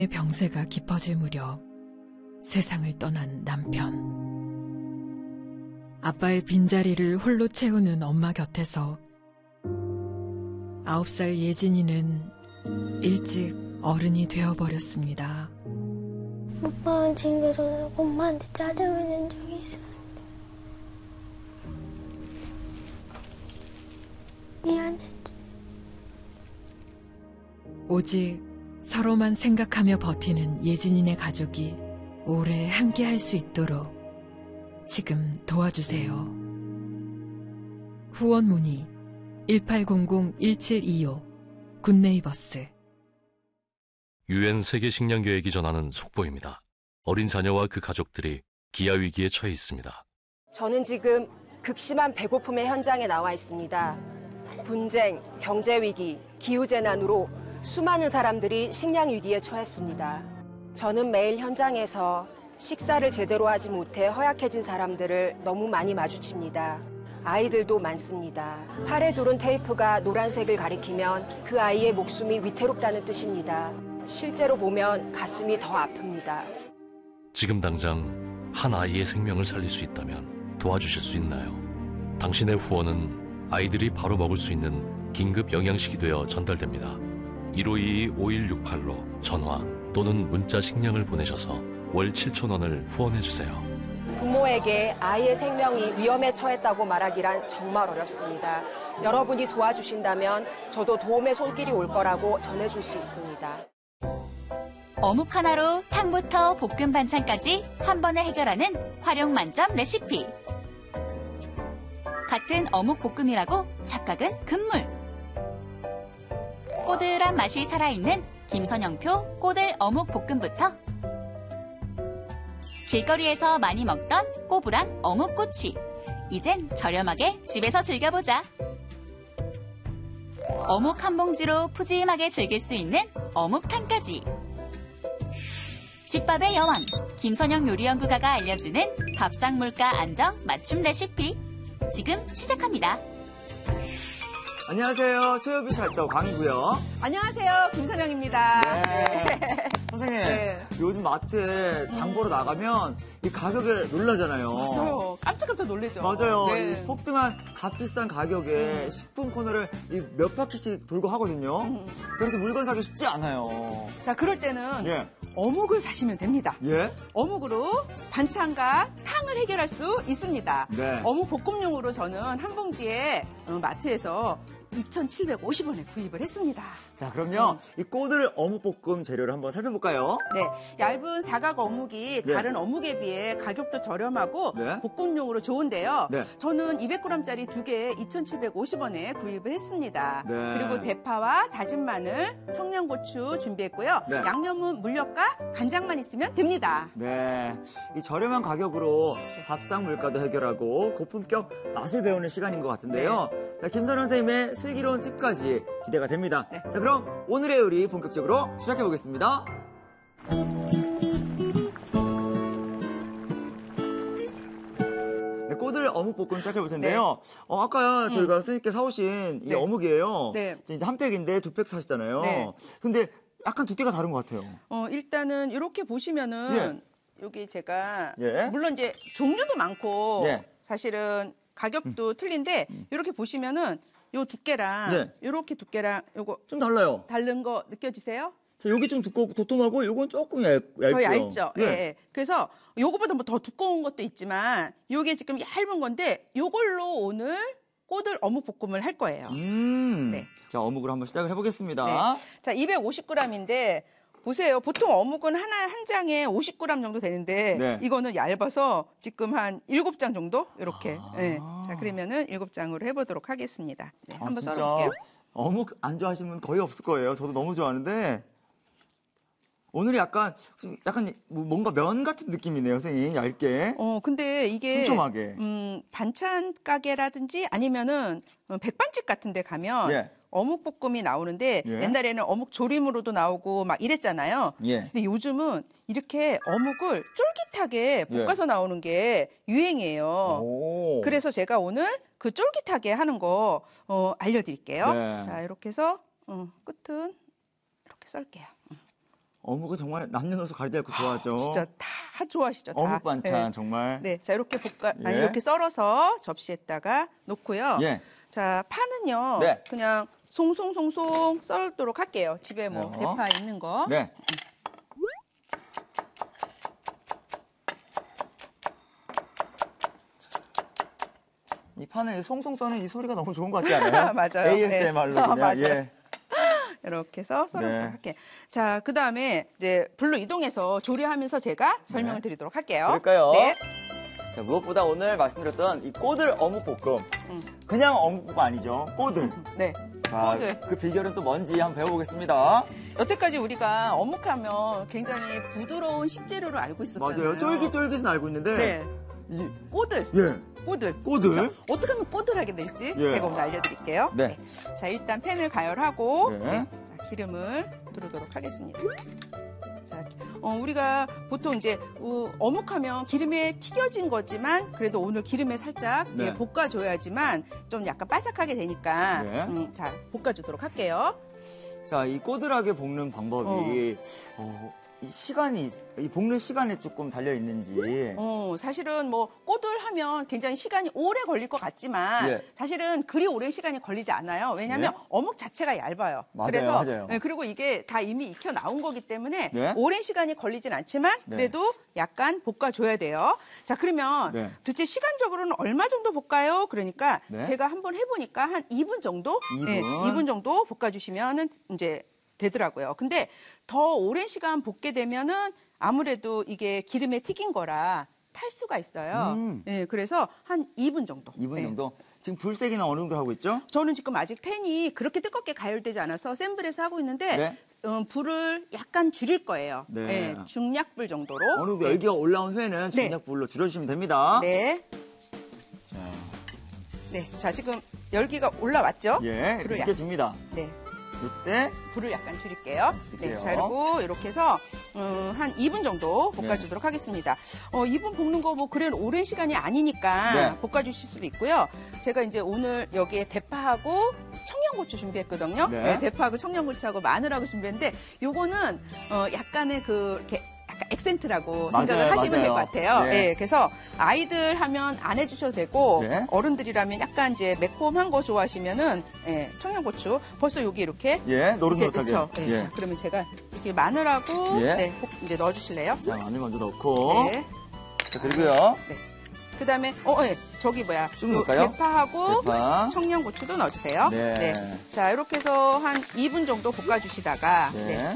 병세가 깊어질 무렵 세상을 떠난 남편. 아빠의 빈자리를 홀로 채우는 엄마 곁에서 9살 예진이는 일찍 어른이 되어버렸습니다. 오빠는 징그러서 엄마한테 짜증을 낸 적이 있었는데 미안했지. 오직 서로만 생각하며 버티는 예진이네 가족이 오래 함께할 수 있도록 지금 도와주세요. 후원 문의 1800-1725 굿네이버스. UN 세계식량계획이 전하는 속보입니다. 어린 자녀와 그 가족들이 기아위기에 처해 있습니다. 저는 지금 극심한 배고픔의 현장에 나와 있습니다. 분쟁, 경제위기, 기후재난으로 수많은 사람들이 식량위기에 처했습니다. 저는 매일 현장에서 식사를 제대로 하지 못해 허약해진 사람들을 너무 많이 마주칩니다. 아이들도 많습니다. 팔에 두른 테이프가 노란색을 가리키면 그 아이의 목숨이 위태롭다는 뜻입니다. 실제로 보면 가슴이 더 아픕니다. 지금 당장 한 아이의 생명을 살릴 수 있다면 도와주실 수 있나요? 당신의 후원은 아이들이 바로 먹을 수 있는 긴급 영양식이 되어 전달됩니다. 1522-5168로 전화 또는 문자 식량을 보내셔서 월 7,000원을 후원해주세요. 부모에게 아이의 생명이 위험에 처했다고 말하기란 정말 어렵습니다. 여러분이 도와주신다면 저도 도움의 손길이 올 거라고 전해줄 수 있습니다. 어묵 하나로 탕부터 볶음 반찬까지 한 번에 해결하는 활용 만점 레시피. 같은 어묵 볶음이라고 착각은 금물. 꼬들한 맛이 살아있는 김선영표 꼬들 어묵 볶음부터 길거리에서 많이 먹던 꼬부랑 어묵꼬치. 이젠 저렴하게 집에서 즐겨보자. 어묵 한 봉지로 푸짐하게 즐길 수 있는 어묵탕까지. 집밥의 여왕 김선영 요리연구가가 알려주는 밥상 물가 안정 맞춤 레시피. 지금 시작합니다. 안녕하세요. 최유비 찰떡 광이고요. 안녕하세요. 김선영입니다. 네. 선생님, 네. 요즘 마트에 장 보러 나가면 이 가격에 놀라잖아요. 맞아요. 깜짝깜짝 놀라죠. 맞아요. 네. 이 폭등한 값비싼 가격에 식품 코너를 몇 바퀴씩 돌고 하거든요. 그래서 물건 사기 쉽지 않아요. 자, 그럴 때는 예. 어묵을 사시면 됩니다. 예? 어묵으로 반찬과 탕을 해결할 수 있습니다. 네. 어묵 볶음용으로 저는 한 봉지에 마트에서 2,750원에 구입을 했습니다. 자, 그럼요. 이 꼬들 어묵볶음 재료를 한번 살펴볼까요? 네, 얇은 사각 어묵이 네. 다른 어묵에 비해 가격도 저렴하고 네. 볶음용으로 좋은데요. 네. 저는 200g짜리 2개에 2,750원에 구입을 했습니다. 네. 그리고 대파와 다진 마늘, 청양고추 준비했고요. 네. 양념은 물엿과 간장만 있으면 됩니다. 네. 이 저렴한 가격으로 밥상 물가도 해결하고 고품격 맛을 배우는 시간인 것 같은데요. 자, 김선영 선생님의 슬기로운 팁까지 기대가 됩니다. 네. 자, 그럼 오늘의 요리 본격적으로 시작해 보겠습니다. 네, 꼬들 어묵볶음 시작해 볼 텐데요. 아까 저희가 선생님께 사오신 이 네. 어묵이에요. 네. 이제 한 팩인데 2팩 사셨잖아요. 네. 근데 약간 두께가 다른 것 같아요. 일단은 이렇게 보시면은 여기 제가 물론 이제 종류도 많고 예. 사실은 가격도 틀린데 이렇게 보시면은 요 두께랑 이렇게 두께랑 요거 좀 달라요. 다른 거 느껴지세요? 자, 여기 좀 두껍고 도톰하고 요건 조금 얇고요. 더 얇죠. 네. 예. 그래서 요거보다 뭐 더 두꺼운 것도 있지만 요게 지금 얇은 건데 요걸로 오늘 꼬들 어묵 볶음을 할 거예요. 네. 자, 어묵으로 한번 시작을 해보겠습니다. 네. 자, 250g인데 보세요. 보통 어묵은 한 장에 50g 정도 되는데 이거는 얇아서 지금 한 7장 정도 이렇게. 네. 자, 그러면은 7장으로 해보도록 하겠습니다. 네, 한번 진짜 썰어볼게요. 어묵 안 좋아하시는 분 거의 없을 거예요. 저도 너무 좋아하는데 오늘이 약간 뭔가 면 같은 느낌이네요, 선생님. 얇게. 근데 이게 촘촘하게. 반찬 가게라든지 아니면은 백반집 같은 데 가면 어묵볶음이 나오는데 옛날에는 어묵 조림으로도 나오고 막 이랬잖아요. 근데 요즘은 이렇게 어묵을 쫄깃하게 볶아서 나오는 게 유행이에요. 그래서 제가 오늘 그 쫄깃하게 하는 거 알려드릴게요. 자, 이렇게 해서 끝은 이렇게 썰게요. 어묵은 정말 남녀노소 가리지 않고 좋아하죠. 진짜 다 좋아하시죠. 다. 어묵 반찬 네. 정말. 네, 자 이렇게 아니 이렇게 썰어서 접시에다가 놓고요. 예. 자 파는요. 네. 그냥 송송송송 썰도록 할게요. 집에 뭐 대파 있는 거. 네. 이 판을 송송 써는 이 소리가 너무 좋은 것 같지 않아요? 맞아요. ASMR로 네. 그냥. 맞아요. 예. 이렇게 해서 썰어서 네. 할게요. 자, 그 다음에 이제 불로 이동해서 조리하면서 제가 설명을 드리도록 할게요. 그럴까요? 네. 자, 무엇보다 오늘 말씀드렸던 이 꼬들 어묵볶음. 그냥 어묵볶음 아니죠. 꼬들. 네. 자, 꼬들. 그 비결은 또 뭔지 한번 배워보겠습니다. 여태까지 우리가 어묵하면 굉장히 부드러운 식재료로 알고 있었잖아요. 맞아요. 쫄깃쫄깃은 알고 있는데. 네. 이, 꼬들. 예. 꼬들. 꼬들. 그렇죠? 어떻게 하면 꼬들하게 될지 예. 제가 오늘 알려드릴게요. 네. 자, 일단 팬을 가열하고 네. 자, 기름을 두르도록 하겠습니다. 자, 우리가 보통 이제 어묵하면 기름에 튀겨진 거지만 그래도 오늘 기름에 살짝 네. 볶아줘야지만 좀 약간 바삭하게 되니까 네. 자, 볶아주도록 할게요. 자, 이 꼬들하게 볶는 방법이 이 볶는 시간에 조금 달려 있는지. 사실은 뭐 꼬들하면 굉장히 시간이 오래 걸릴 것 같지만 예. 사실은 그리 오랜 시간이 걸리지 않아요. 왜냐하면 네? 어묵 자체가 얇아요. 맞아요, 그래서 맞아요. 네, 그리고 이게 다 이미 익혀 나온 거기 때문에 네? 오랜 시간이 걸리진 않지만 네. 그래도 약간 볶아줘야 돼요. 자, 그러면 네. 도대체 시간적으로는 얼마 정도 볶아요? 그러니까 네. 제가 한번 해보니까 한 2분 정도? 2분? 네, 2분 정도 볶아주시면은 이제 되더라고요. 근데 더 오랜 시간 볶게 되면은 아무래도 이게 기름에 튀긴 거라 탈 수가 있어요. 네, 그래서 한 2분 정도. 2분 네. 정도? 지금 불 세기는 어느 정도 하고 있죠? 저는 지금 아직 팬이 그렇게 뜨겁게 가열되지 않아서 센 불에서 하고 있는데 네. 불을 약간 줄일 거예요. 네. 네, 중약불 정도로. 어느 정도 네. 열기가 올라온 후에는 네. 중약불로 줄여주시면 됩니다. 네. 자, 네. 자, 지금 열기가 올라왔죠? 예, 불을 이렇게 집니다. 네. 이때 불을 약간 줄일게요. 줄일게요. 네, 자, 그리고 이렇게 해서 한 2분 정도 볶아주도록 하겠습니다. 2분 볶는 거 뭐 그런 오랜 시간이 아니니까 네. 볶아주실 수도 있고요. 제가 이제 오늘 여기에 대파하고 청양고추 준비했거든요. 네. 네, 대파하고 청양고추하고 마늘하고 준비했는데 요거는 약간의 이렇게 약간 액센트라고 맞아요, 생각을 하시면 될 것 맞아요. 같아요. 네. 네, 그래서 아이들 하면 안 해주셔도 되고 네. 어른들이라면 약간 이제 매콤한 거 좋아하시면은 청양고추 벌써 여기 이렇게 노릇노릇하게. 그렇죠. 네, 예. 자, 그러면 제가 이렇게 마늘하고 예. 네, 이제 넣어주실래요? 자, 마늘 먼저 넣고. 네. 자, 그리고요. 그다음에 저기 쭉 넣을까요? 대파하고 대파. 청양고추도 넣어주세요. 네. 자, 이렇게 해서 한 2분 정도 볶아주시다가 네.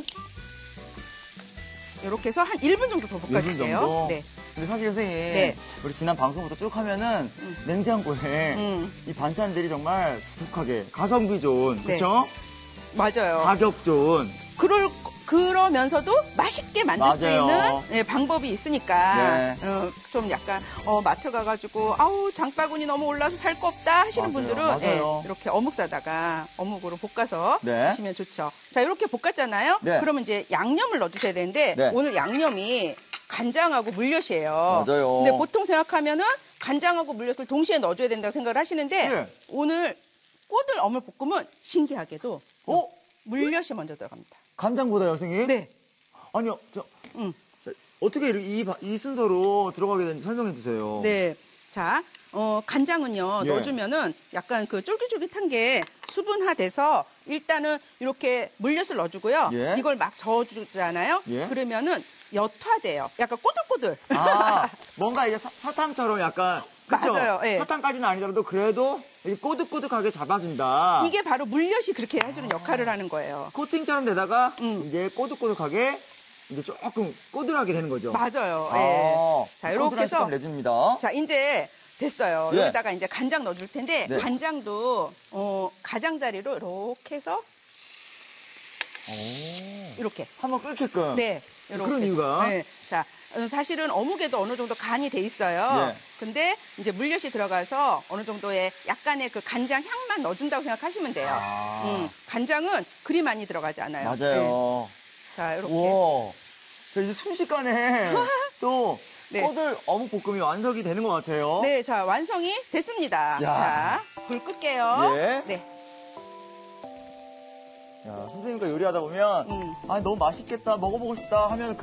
이렇게 해서 한 1분 정도 더 1분 볶아주세요. 정도? 네. 근데 사실 선생님, 네. 우리 지난 방송부터 쭉 하면은 냉장고에 이 반찬들이 정말 두둑하게 가성비 좋은, 네. 그렇죠? 맞아요. 가격 좋은. 그러면서도 맛있게 만들 수 맞아요. 있는 방법이 있으니까 네. 좀 약간 마트 가가지고 아우 장바구니 너무 올라서 살 거 없다 하시는 맞아요, 분들은 맞아요. 이렇게 어묵 사다가 어묵으로 볶아서 네. 드시면 좋죠. 자, 이렇게 볶았잖아요. 네. 그러면 이제 양념을 넣어주셔야 되는데 네. 오늘 양념이 간장하고 물엿이에요. 맞아요. 근데 보통 생각하면은 간장하고 물엿을 동시에 넣어줘야 된다고 생각을 하시는데 네. 오늘 꼬들 어묵 볶음은 신기하게도 물엿이 먼저 들어갑니다. 간장보다요, 선생님? 네. 아니요, 어떻게 이 순서로 들어가게 되는지 설명해 주세요. 네. 자, 간장은요, 예. 넣어주면은 약간 그 쫄깃쫄깃한 게 수분화돼서 일단은 이렇게 물엿을 넣어주고요. 예. 이걸 막 저어주잖아요. 예. 그러면은 옅화돼요. 약간 꼬들꼬들. 뭔가 이게 사탕처럼 약간. 그쵸? 맞아요. 예. 사탕까지는 아니더라도 그래도 이렇게 꼬득꼬득하게 잡아준다. 이게 바로 물엿이 그렇게 해주는 역할을 하는 거예요. 코팅처럼 되다가 이제 꼬득꼬득하게 이제 조금 꼬들하게 되는 거죠. 맞아요. 예. 자, 이렇게 해서 내줍니다. 자, 이제 됐어요. 예. 여기다가 이제 간장 넣어줄 텐데 네. 간장도 가장자리로 이렇게 해서 이렇게 한번 끓게끔. 네. 이렇게. 그런 이유가? 네. 자, 사실은 어묵에도 어느 정도 간이 돼 있어요. 네. 근데 이제 물엿이 들어가서 어느 정도의 약간의 그 간장 향만 넣어준다고 생각하시면 돼요. 간장은 그리 많이 들어가지 않아요. 맞아요. 네. 자, 이렇게. 우와. 자, 이제 순식간에 또 네. 꼬들 어묵볶음이 완성이 되는 것 같아요. 네, 자, 완성이 됐습니다. 야. 자, 불 끌게요. 예. 네. 야, 선생님과 요리하다 보면 아 너무 맛있겠다, 먹어보고 싶다 하면